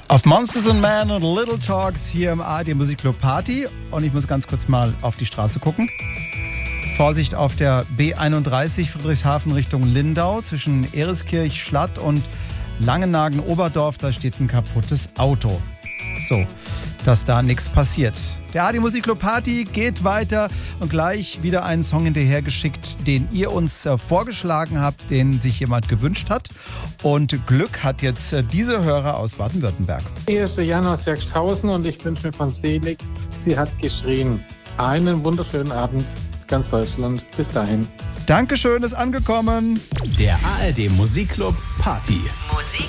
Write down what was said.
Auf Monsters and Men und Little Talks hier im ARD Musikclub Party. Und ich muss ganz kurz mal auf die Straße gucken. Vorsicht auf der B31 Friedrichshafen Richtung Lindau zwischen Ereskirch, Schlatt und Langenhagen-Oberdorf. Da steht ein kaputtes Auto. So, dass da nichts passiert. Der ARD Musikclub Party geht weiter und gleich wieder einen Song hinterhergeschickt, den ihr uns vorgeschlagen habt, den sich jemand gewünscht hat. Und Glück hat jetzt diese Hörer aus Baden-Württemberg. Hier ist der Jan aus Jagdhausen und ich wünsche mir von Selig, sie hat geschrien. Einen wunderschönen Abend, ganz Deutschland. Bis dahin. Dankeschön, ist angekommen. Der ARD Musikclub Party. Musik